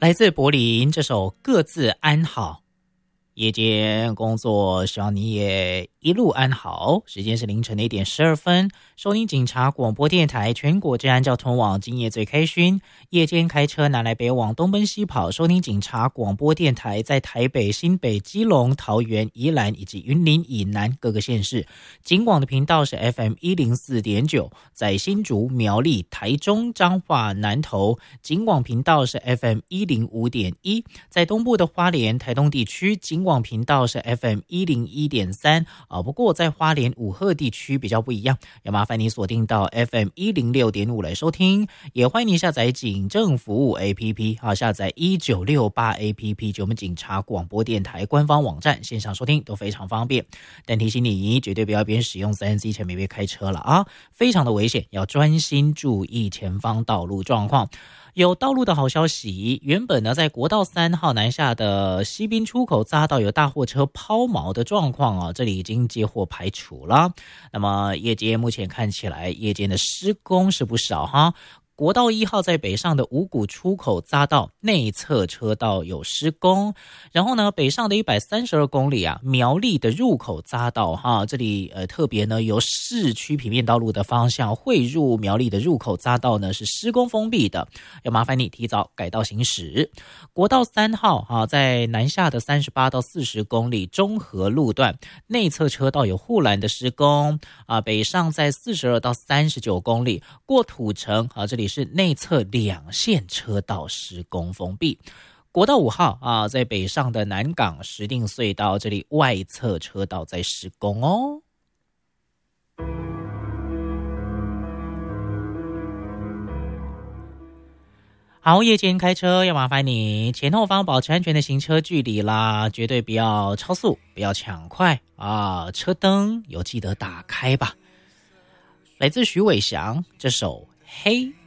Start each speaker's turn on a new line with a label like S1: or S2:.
S1: 来自柏林这首《各自安好》，夜间工作，希望你也一路安好。时间是凌晨的1:12，收听警察广播电台全国治安交通网，今夜最开勋。夜间开车南来北往，东奔西跑，收听警察广播电台，在台北、新北、基隆、桃园、宜兰以及云林以南各个县市。警广的频道是 FM104.9，在新竹、苗栗、台中、彰化、南投。警广频道是 FM105.1，在东部的花莲、台东地区，警广频道是 FM101.3。不过在花莲五鹤地区比较不一样，要麻烦你锁定到 FM106.5 来收听，也欢迎你下载警政服务 APP， 下载1968 APP， 就我们警察广播电台官方网站，线上收听都非常方便。但提醒你，绝对不要边使用 3C 前别开车了啊，非常的危险，要专心注意前方道路状况。有道路的好消息，原本呢在国道3号南下的西滨出口匝道有大货车抛锚的状况这里已经接获排除了。那么夜间目前看起来夜间的施工是不少哈。国道1号在北上的五股出口匝道内侧车道有施工，然后呢北上的132公里苗栗的入口匝道这里特别呢由市区平面道路的方向汇入苗栗的入口匝道呢是施工封闭的，要麻烦你提早改道行驶。国道3号在南下的38到40公里中和路段内侧车道有护栏的施工北上在42到39公里过土城这里是内侧2线车道施工封闭。国道5号在北上的南港石碇隧道这里外侧车道在施工哦。好，夜间开车要麻烦你前后方保持安全的行车距离啦，绝对不要超速，不要抢快车灯有记得打开吧。来自徐伟翔这首《黑》。